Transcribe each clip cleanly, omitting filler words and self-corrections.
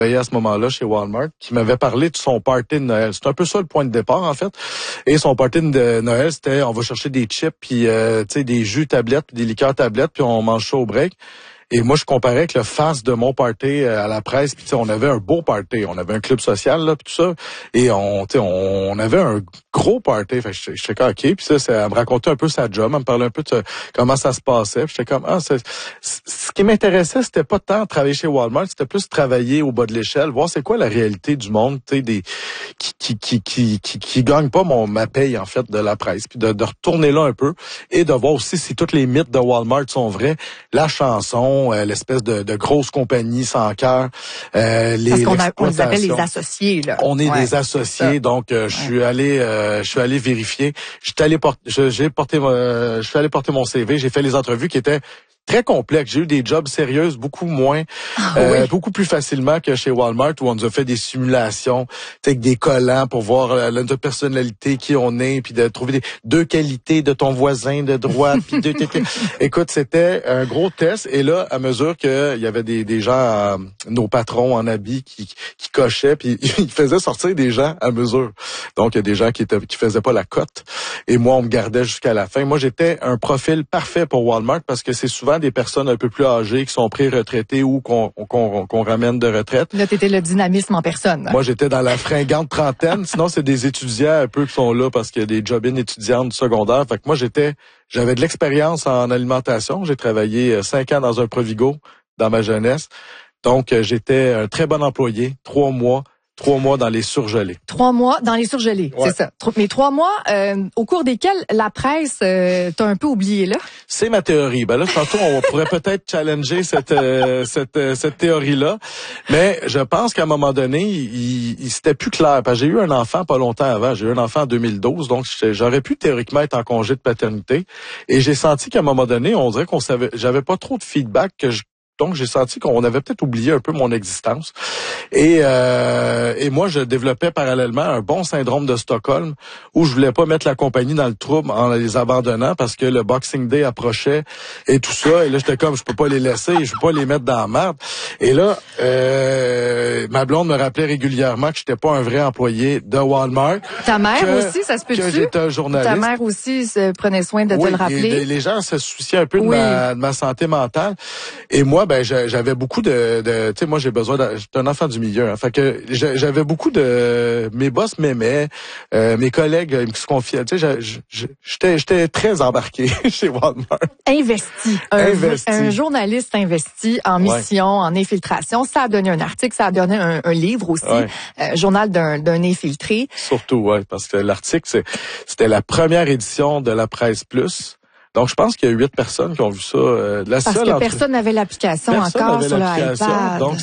à ce moment-là chez Walmart, qui m'avait parlé de son party de Noël. C'est un peu ça le point de départ, en fait. Et son party de Noël, c'était on va chercher des chips, puis des jus tablettes, puis des liqueurs tablettes, puis on mange ça au break. Et moi, je comparais avec le face de mon party à la presse. Puis on avait un beau party. On avait un club social, là, puis tout ça. Et on avait un gros party. Fait que j'étais comme, OK. Puis ça, elle me racontait un peu sa job. Elle me parlait un peu de comment ça se passait. Puis j'étais comme, ce qui m'intéressait, c'était pas tant travailler chez Walmart, c'était plus travailler au bas de l'échelle, voir c'est quoi la réalité du monde, tu sais, qui gagne pas ma paye, en fait, de la presse. Puis de retourner là un peu et de voir aussi si tous les mythes de Walmart sont vrais. La chanson, l'espèce de grosse compagnie sans cœur, parce qu'on les appelle les associés, là. On est des associés, donc je suis allé vérifier. Je suis allé porter mon CV, j'ai fait les entrevues qui étaient très complexe. J'ai eu des jobs sérieuses beaucoup beaucoup plus facilement que chez Walmart où on nous a fait des simulations avec des collants pour voir notre personnalité, qui on est, puis de trouver deux qualités de ton voisin de droite. Puis écoute, c'était un gros test. Et là, à mesure qu'il y avait des gens, nos patrons en habits qui cochaient, puis ils faisaient sortir des gens à mesure. Donc, il y a des gens qui faisaient pas la cote. Et moi, on me gardait jusqu'à la fin. Moi, j'étais un profil parfait pour Walmart parce que c'est souvent des personnes un peu plus âgées qui sont pré-retraitées ou qu'on ramène de retraite. Là, t'étais le dynamisme en personne. Moi, j'étais dans la fringante trentaine. Sinon, c'est des étudiants un peu qui sont là parce qu'il y a des job-in étudiantes du secondaire. Fait que moi, j'avais de l'expérience en alimentation. J'ai travaillé 5 ans dans un Provigo dans ma jeunesse. Donc, j'étais un très bon employé. 3 mois dans les surgelés. 3 mois dans les surgelés, ouais. C'est ça. Mais 3 mois au cours desquels la presse t'a un peu oublié, là? C'est ma théorie. Ben là, tantôt, on pourrait peut-être challenger cette théorie-là. Mais je pense qu'à un moment donné, il c'était plus clair. Parce que j'ai eu un enfant pas longtemps avant. J'ai eu un enfant en 2012. Donc, j'aurais pu théoriquement être en congé de paternité. Et j'ai senti qu'à un moment donné, on dirait j'avais pas trop de feedback donc, j'ai senti qu'on avait peut-être oublié un peu mon existence. Et moi, je développais parallèlement un bon syndrome de Stockholm où je voulais pas mettre la compagnie dans le trouble en les abandonnant parce que le Boxing Day approchait et tout ça. Et là, j'étais comme, je peux pas les laisser, je peux pas les mettre dans la merde. Et là, ma blonde me rappelait régulièrement que j'étais pas un vrai employé de Walmart. Ta mère aussi, ça se peut-tu? Que j'étais un journaliste. Ta mère aussi prenait soin de te le rappeler. Les gens se souciaient un peu de ma santé mentale. Et moi, j'avais beaucoup de tu sais, moi j'ai besoin j'étais un enfant du milieu, hein, fait que j'avais beaucoup mes boss m'aimaient, mes collègues ils me confiaient, tu sais, j'étais très embarqué chez Walmart. Investi. Un journaliste investi en mission, en infiltration, ça a donné un article, ça a donné un livre aussi, journal d'un infiltré. Surtout parce que l'article c'était la première édition de la Presse Plus. Donc, je pense qu'il y a 8 personnes qui ont vu ça. Parce que personne n'avait l'application encore sur l'iPad. Donc,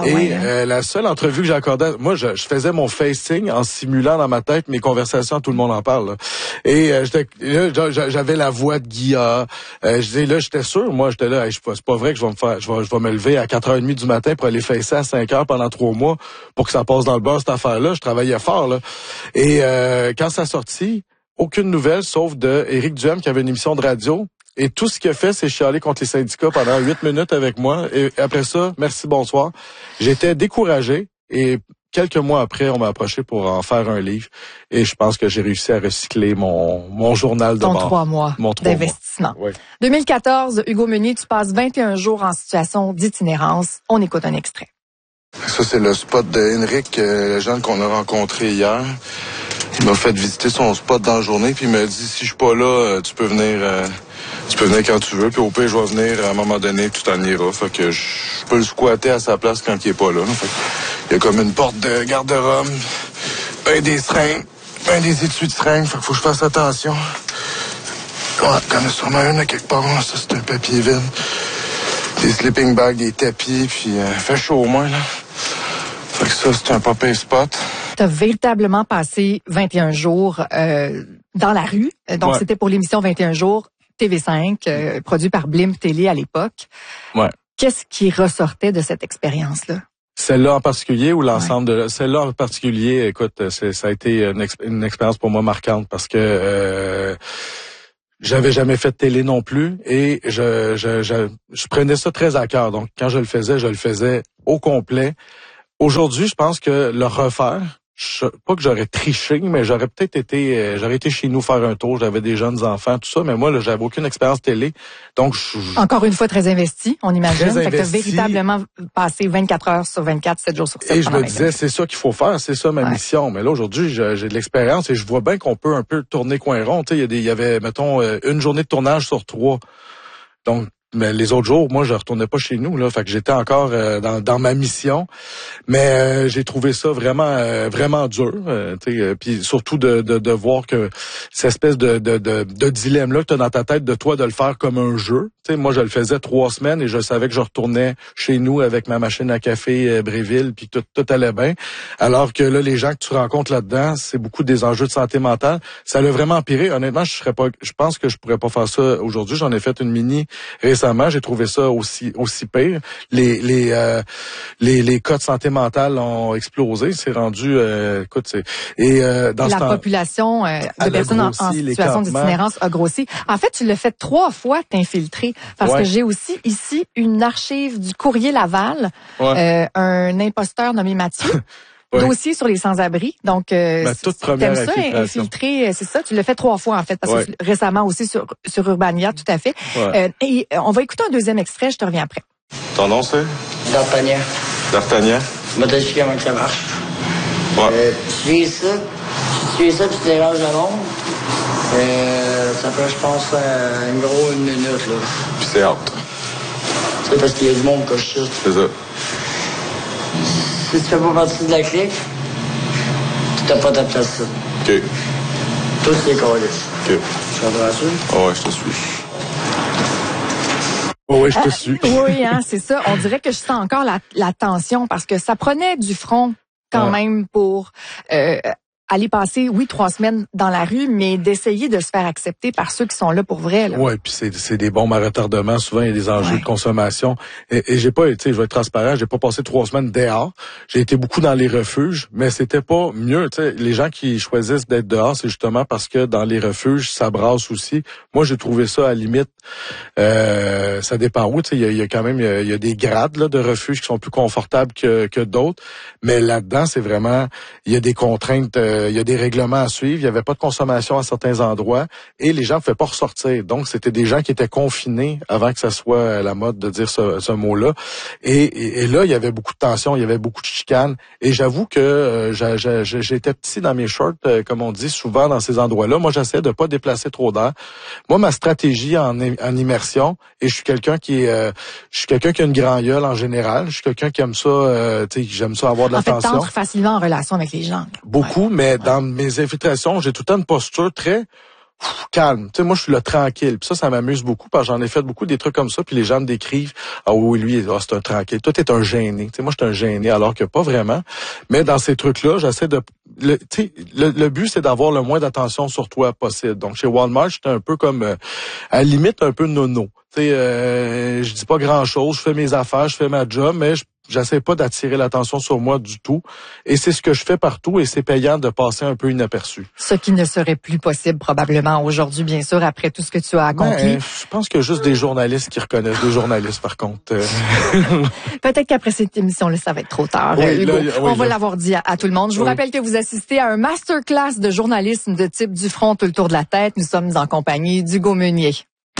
la seule entrevue que j'ai accordée, moi, je faisais mon facing en simulant dans ma tête mes conversations, tout le monde en parle. Là. Et j'avais la voix de Guilla. J'étais sûr, moi, j'étais là, c'est pas vrai que je vais me lever à 4h30 du matin pour aller facer à 5h pendant 3 mois pour que ça passe dans le beurre, cette affaire-là. Je travaillais fort, là. Et quand ça a sorti, aucune nouvelle, sauf de Éric Duhem qui avait une émission de radio. Et tout ce qu'il a fait, c'est chialer contre les syndicats pendant 8 minutes avec moi. Et après ça, merci, bonsoir. J'étais découragé. Et quelques mois après, on m'a approché pour en faire un livre. Et je pense que j'ai réussi à recycler mon journal de bord. Ton 3 mois d'investissement. Oui. 2014, Hugo Meunier, tu passes 21 jours en situation d'itinérance. On écoute un extrait. Ça, c'est le spot de Henrik, le jeune qu'on a rencontré hier. Il m'a fait visiter son spot dans la journée, puis il m'a dit, si je suis pas là, tu peux venir quand tu veux, puis au pire, je vais venir à un moment donné, tu t'en iras. Fait que je peux le squatter à sa place quand il est pas là. Fait que, il y a comme une porte de garde-robe, des seringues, des étuis de seringues, fait qu'il faut que je fasse attention. Ouais, il y en a sûrement une à quelque part, ça c'est un papier vide. Des sleeping bags, des tapis, puis fait chaud au moins, là. Fait que ça, c'est un papier spot. Tu as véritablement passé 21 jours dans la rue. Donc, c'était pour l'émission 21 jours TV5, produit par Blim Télé à l'époque. Ouais. Qu'est-ce qui ressortait de cette expérience-là? Celle-là en particulier ou l'ensemble de celle-là en particulier, écoute, ça a été une expérience pour moi marquante parce que j'avais jamais fait de télé non plus et je prenais ça très à cœur. Donc, quand je le faisais au complet, Aujourd'hui, je pense que le refaire, pas que j'aurais triché, mais j'aurais peut-être été chez nous faire un tour. J'avais des jeunes enfants, tout ça, mais moi, là, j'avais aucune expérience télé. Donc, encore une fois, très investi, on imagine. Fait que t'as véritablement passé 24 heures sur 24, 7 jours sur 7. Et je me disais, c'est ça qu'il faut faire, c'est ça ma mission. Mais là, aujourd'hui, j'ai de l'expérience et je vois bien qu'on peut un peu tourner coin rond. Tu sais, il y avait, mettons, une journée de tournage sur 3. Donc, mais les autres jours, moi, je retournais pas chez nous, là. Fait que j'étais encore dans ma mission. Mais j'ai trouvé ça vraiment dur. Puis surtout de voir que cette espèce de dilemme-là que tu as dans ta tête de toi de le faire comme un jeu. T'sais, moi, je le faisais 3 semaines et je savais que je retournais chez nous avec ma machine à café Bréville, puis tout allait bien. Alors que là, les gens que tu rencontres là-dedans, c'est beaucoup des enjeux de santé mentale. Ça l'a vraiment empiré. Honnêtement, je pense que je pourrais pas faire ça aujourd'hui. J'en ai fait une mini récemment. J'ai trouvé ça aussi pire. Les cas de santé mentale ont explosé. C'est rendu, écoute, dans la population de personnes en situation d'itinérance a grossi. En fait, tu l'as fait 3 fois t'infiltrer. Parce que j'ai aussi ici une archive du Courrier Laval, un imposteur nommé Mathieu. Dossier sur les sans-abri. Donc, toute première t'aimes ça, infiltrer, c'est ça? Tu l'as fait 3 fois, en fait, parce que récemment aussi sur Urbania, tout à fait. Et on va écouter un deuxième extrait, je te reviens après. Ton nom, c'est? D'Artagnan. D'Artagnan? Je vais t'expliquer comment ça marche. Tu fais ça, puis tu déranges le monde. Ça fait, je pense, une minute, là. Puis c'est out. C'est parce qu'il y a du monde coche ça. C'est ça. Si tu fais pas partie de la clique, tu n'as pas ta place là. OK. Tous les collèges. OK. Tu comprends ça? Oh, ouais, je te suis. Oui, je te suis. Oui, hein, c'est ça. On dirait que je sens encore la tension parce que ça prenait du front quand même pour aller passer, 3 semaines dans la rue, mais d'essayer de se faire accepter par ceux qui sont là pour vrai. Oui, puis c'est des bombes à retardement. Souvent, il y a des enjeux de consommation. Et j'ai pas été, je vais être transparent, j'ai pas passé 3 semaines dehors. J'ai été beaucoup dans les refuges, mais c'était pas mieux. T'sais, les gens qui choisissent d'être dehors, c'est justement parce que dans les refuges, ça brasse aussi. Moi, j'ai trouvé ça à la limite, ça dépend où. Il y a quand même il y a des grades là, de refuges qui sont plus confortables que d'autres. Mais là-dedans, c'est vraiment, il y a des contraintes, il y a des règlements à suivre. Il y avait pas de consommation à certains endroits et les gens ne pouvaient pas ressortir. Donc, c'était des gens qui étaient confinés avant que ça soit la mode de dire ce mot-là. Et là, il y avait beaucoup de tension, il y avait beaucoup de chicanes. Et j'avoue que j'étais petit dans mes shorts, comme on dit souvent dans ces endroits-là. Moi, j'essayais de pas déplacer trop d'air. Moi, ma stratégie en immersion, et je suis quelqu'un qui a une grand gueule en général. Je suis quelqu'un qui aime ça, j'aime ça avoir de l'attention. En fait, t'entres facilement en relation avec les gens. Beaucoup, mais dans mes infiltrations, j'ai tout le temps une posture très calme. Tu sais, moi, je suis le tranquille. Puis ça m'amuse beaucoup parce que j'en ai fait beaucoup des trucs comme ça. Puis les gens me décrivent, ah oui, lui, c'est un tranquille. Toi, t'es un gêné. Tu sais, moi, je suis un gêné, alors que pas vraiment. Mais dans ces trucs-là, j'essaie de... Le but, c'est d'avoir le moins d'attention sur toi possible. Donc, chez Walmart, j'étais un peu comme, à la limite, un peu nono. Tu sais, je dis pas grand-chose. Je fais mes affaires, je fais ma job, mais j'essaie pas d'attirer l'attention sur moi du tout. Et c'est ce que je fais partout et c'est payant de passer un peu inaperçu. Ce qui ne serait plus possible probablement aujourd'hui, bien sûr, après tout ce que tu as accompli. Je pense qu'il y a juste des journalistes qui reconnaissent. Des journalistes, par contre. Peut-être qu'après cette émission-là, ça va être trop tard. Oui, Hugo, on va l'avoir dit à tout le monde. Je vous rappelle que vous assistez à un masterclass de journalisme de type du front tout le tour de la tête. Nous sommes en compagnie d'Hugo Meunier.